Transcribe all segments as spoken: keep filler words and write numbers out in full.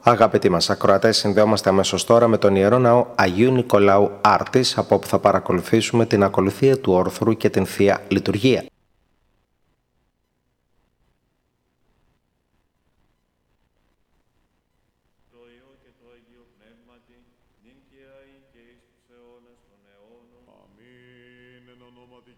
Αγαπητοί μας ακροατές, συνδεόμαστε αμέσως τώρα με τον Ιερό Ναό Αγίου Νικολάου Άρτης, από όπου θα παρακολουθήσουμε την ακολουθία του όρθρου και την Θεία Λειτουργία. Το Υιό και το Αγίο Πνεύματι, νυν και αεί και εις τους αιώνας των αιώνων. Αμήν εν ονόματι.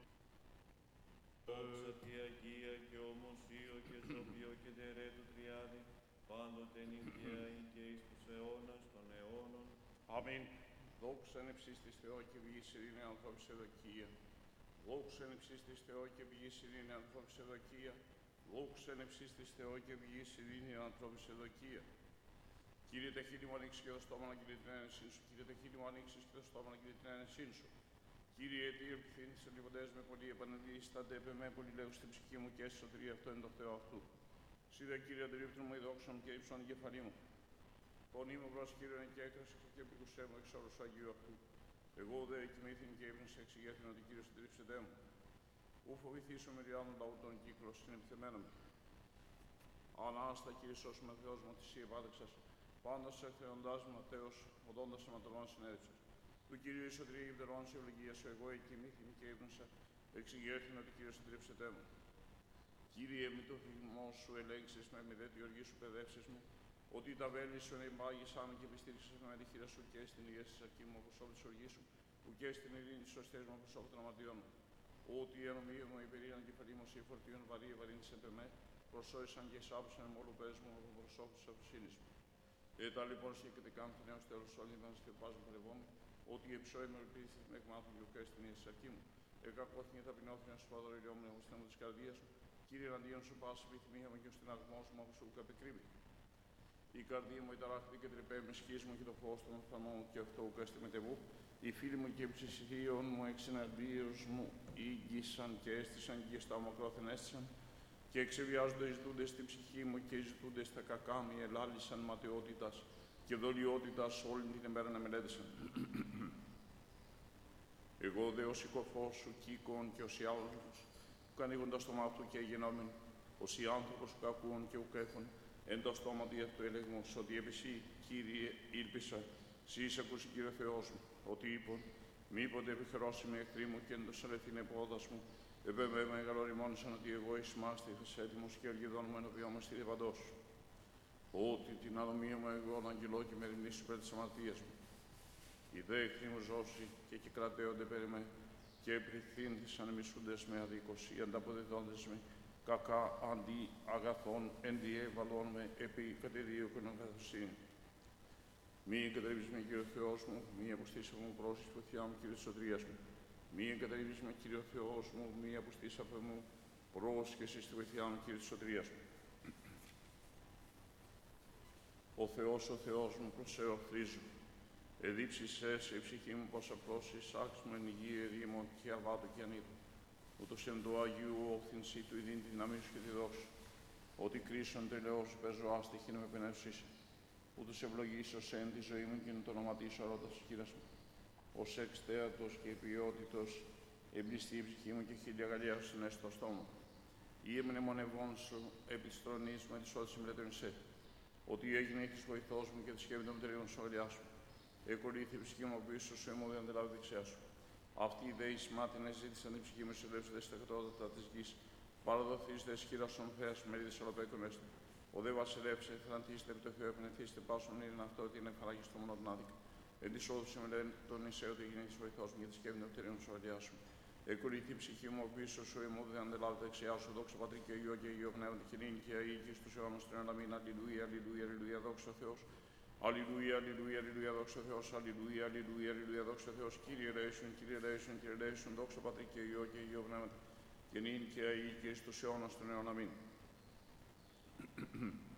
Δόξα τη Αγία και ομοσίω και σοφιό και τερέ του Τριάδη, πάντοτε νυν και αεί και εις τους αιώνας των αιώνων. Αμήν. Δόξα εν υψίστης της Θεό και βγής ειρήνη ανθρώπης ευδοκία. Δόξα εν υψίστης της Θεό και βγής ειρήνη ανθρώπης ευδοκία. Δόξα εν υψίστης της Θεό και βγής ειρήνη ανθρώπης ευδοκία. Κύριε τα χείλη μου ανοίξεις και το στόμα να κύριε την ένεσή σου. Κύριε τα χείλη μου ανοίξεις και το στόμα να κύριε την ένεσή σου. Κύριε, τι επιθύνεις σε λιβοντές με πολύ επανεδίστανται, επ' εμέ πολύ λέγω στην ψυχή μου και στη σωτηρία αυτό είναι το Θεό αυτού. Σίδα Κύριε αντιλήπτην μου η δόξα μου και ύψον η κεφαλή μου. Φωνή μου προς Κύριον και έκρασε και επικουσέ μου εξ όρους του Αγίου αυτού. Εγώ δε κοιμήθην και ύπνησα εξηγέθην ότι Κύριος συντρίψεται μου. Ου φοβηθήσω μυριάδων λαού των κύκλων στην επιθεμένο μου. Ανάστα Κύριε σώσου με Θεός μου, θυσία επάδεξας. Πάντα σε εκθεοντάς μου Θεός, οδόντας σε ματωλών συνέδριψας. Του Κυρίου η σωτηρία υπτερών σε ευλογία σου, εγώ εκοιμήθην και ύπνησα, εξηγέθην ότι Κύριος συντρίψεται μου. Κύριε, μη το θυμό σου ελέγξεις με, μη δε τη οργή σου παιδεύσεις μου, ότι τα βέλη σου εμπάγησαν και επιστήριξες με τη χείρα σου και στην υγεία της αρκή μου προσώπου της οργής σου, που και στην ειρήνη της σωστές μου προσώπου των αμαρτιών μου. Ότι η ανομία μου υπερήγαν κεφαλή μου σε φορτίων βαρύ ευαρύνης επ' εμέ, προσώησαν και εισάπησαν με όλου πες μου από προσώπου της αφροσύνης μου. Έτα λοιπόν σχετικά με την έως τέλος όλοι να σκεπάζουν παλευόμοι, ότι εψώη με ελπίδιστη με εκμάθουν και ουκέ στην ίεση αρκή μου. Εκακόθην και ταπεινώθην να σου φάδω ηλιόμουν εγώ στην της καρδίας σου. Κύριε εναντίον σου πάση επιθυμία μου και στην αγμό σου μάχου σου καπεκρύβει. Η καρδία μου ηταράχθη και τρυπέ με σκής μου και το φως των οφθαλμών μου και αυτό ουκέ στη μετεβού. Οι φίλοι μου και οι ψησιχείων μου εξεναντίος μου ήγγισαν και έστησαν και στα ομακρόθεν έστησαν. Και εξεβιάζονται οι ζητούντες στην ψυχή μου και οι ζητούντες στα κακά μου ελάλησαν ματαιότητας και δολιότητας όλη την ημέρα να μελέτησαν. Εγώ δε ως οικοφός σου κύκον και ως οι άλλους που ανοίγουν το στόμα αυτού και γεννόμεν, ως οι άνθρωπος που κακούων και ουκέφων, εν το στόμα του αυτού ελεγμός, ότι επί σύ, Κύριε, ήλπισα, σύ εις ακούσει Κύριε Θεός μου, ότι είπον, μήποτε επιχειρώσει με εχθροί μου και εν το σαλεθήν επόδας μου, επέμβε μεγαλοριμόνισαν ότι εγώ εις μάστιχες έτοιμος και εργεδόν μου ενωπιώ με στη διαπαντός σου. Ότι την αδομία μου εγώ να αγγελώ και με ρημνήσω πέρα της αμαρτίας μου. Οι δε εχθροί μου ζώσει και και κρατέονται περί με και επιθύντησαν μισούντες με αδίκως ή ανταποδεδόντες με κακά αντί αγαθών εν διέβαλον με επί κατεδίωκον αγαθοσύνη. Μη εγκαταλείψεις με Κύριο Θεός μου, μη αποστήσα μου πρόσης βοηθιά μου Κύριε της σωτηρίας μου. Μη εγκαταλείψεις με Κύριο Θεός μου, μη αποστήσα από μου πρόσχεση στη βοηθιά μου Κύριε της σωτηρίας μου. Ο Θεός, ο Θεός μου, προς σε οχθρίζω. Εδίψησέ σε η ψυχή μου πως απλώσεις, άξ μου εν υγεία ερήμων και αβάτου και ανίδου. Ούτως εν του Αγίου όχθυνσι του ειδήν τη δύναμή σου και τη δόξου. Ότι κρίσον τελεώς σου παίζω άστοιχη να με πενεύσεις. Ούτως ευλογήσω σε εν τη ζωή μου και εν το ονοματίσω αρώντας της Κύριας μου. Ως εξτέατος και ποιότητος εμπληστεί η ψυχή μου και χίλια γαλλιά σου είναι στο στόμα. Ή εμνημονευών σου επιστρονείς με τις όδες συμμετέχουν σε. Ότι έγινε έχεις βοηθός μου και τη σκεύη των μητερίων σου αγαλιά σου. Εκολύθη η ψυχή μου πίσω σου, έμω δεν αντελάβει δεξιά σου. Αυτοί οι δε εις μάτινες ζήτησαν την ψυχή μου σε ελεύθερες στα κατώτατα της γης. Παραδοθείς δε σχήρα στον Θεάς μερίδες ολοπέκων έστε. Ο δε βασιλεύσε, θανατίστε επί το Θεό επενεθείστε πάσον ήριν αυτό ότι είναι χαράγει στο μόνο τον άδικα. Εν της όδου σε μελέν τον Ισαίο ότι έγινε εις βοηθός μου και τη σκεύη των μητερίων σου αγαλιά σου. Εκολύθη η ψυχή μου πίσω σου, έμω δεν αντελάβει δεξιά σου. Δόξα Πατρί και Υιό και Υιό Πνεύμα και νυν και αεί και στους αιώνας των αιώνων. Αλληλούια, αλληλούια, αλληλούια, δόξα Θεός. Αλληλούια, αλληλούια, αλληλούια, δόξα Θεός, αλληλούια, αλληλούια, αλληλούια, δόξα Θεός, Κύριε ελέησον, Κύριε ελέησον, Κύριε ελέησον, δόξα Πατρί και Υιό και Υιό Πνεύμα και νυν και αεί και στους αιώνας των αιώνων. Αμήν.